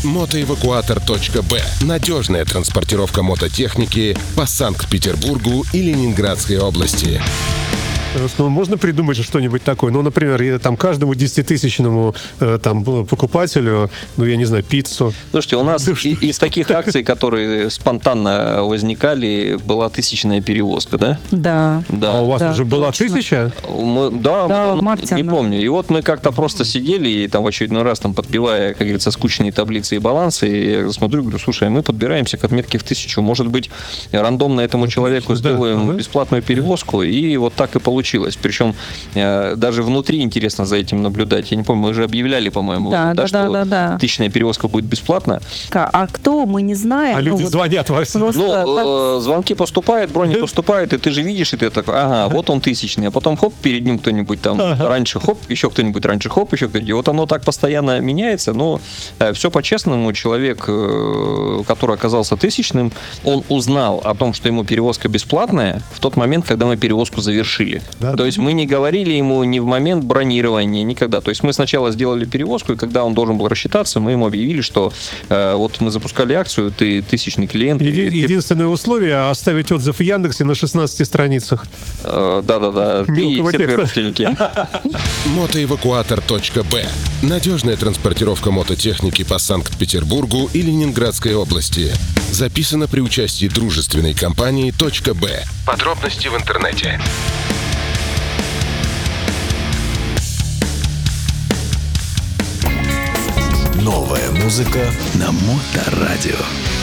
Мотоэвакуатор.б. Надежная транспортировка мототехники по Санкт-Петербургу и Ленинградской области. Ну, можно придумать же что-нибудь такое. Ну, например, там каждому 10-тысячному покупателю, ну, я не знаю, пиццу. Слушайте, у нас из таких акций, которые спонтанно возникали, была 1000-я перевозка, да? Да. А у вас уже была 1000? Да, в марте не она. помню. И вот мы как-то просто сидели и там в очередной раз там подбивая, как говорится, скучные таблицы и балансы, и я смотрю, говорю, слушай, мы подбираемся к отметке в 1000, может быть, рандомно этому человеку сделаем бесплатную перевозку, и вот так и получилось. Причем даже внутри интересно за этим наблюдать. Я не помню, мы же объявляли, по-моему, что 1000-я перевозка будет бесплатна. А кто, мы не знаем. А люди звонят вас. Звонки поступают, брони поступают, и ты же видишь, и ты такой, ага, вот он 1000-й, а потом хоп, перед ним кто-нибудь там раньше, хоп, еще кто-нибудь раньше, хоп, еще кто-нибудь. И вот оно так постоянно меняется, но все по-честному. Человек, который оказался 1000-м, он узнал о том, что ему перевозка бесплатная в тот момент, когда мы перевозку завершили. То есть мы не говорили ему ни в момент бронирования, никогда. То есть мы сначала сделали перевозку, и когда он должен был рассчитаться, мы ему объявили, что вот мы запускали акцию, ты 1000-й клиент. Единственное условие — оставить отзыв в Яндексе на 16 страницах. Да-да-да. Ты и все твои родственники. Мотоэвакуатор.б. Надежная транспортировка мототехники по Санкт-Петербургу и Ленинградской области. Записано при участии дружественной компании .б. Подробности в интернете. Новая музыка на Моторадио.